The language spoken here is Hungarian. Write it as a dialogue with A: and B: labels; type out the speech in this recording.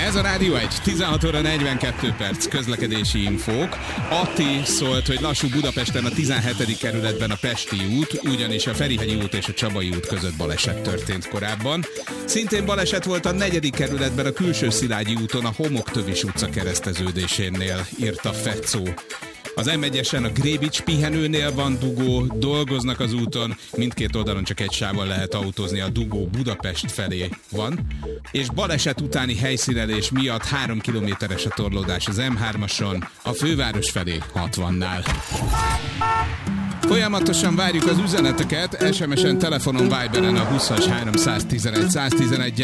A: Ez a Rádió 1, 16 óra 42 perc, közlekedési infók. Atti szólt, hogy lassú Budapesten a 17. kerületben a Pesti út, ugyanis a Ferihegyi út és a Csabai út között baleset történt korábban. Szintén baleset volt a 4. kerületben a Külső Szilágyi úton a Homoktövis utca kereszteződésénél, írta Fecó. Az M1-esen a Grébics pihenőnél van dugó, dolgoznak az úton, mindkét oldalon csak egy sávon lehet autózni, a dugó Budapest felé van, és baleset utáni helyszínelés miatt 3 kilométeres a torlódás az M3-ason, a főváros felé 60-nál. Folyamatosan várjuk az üzeneteket, SMS-en, telefonon, Viberen a 20-as 311 111-en.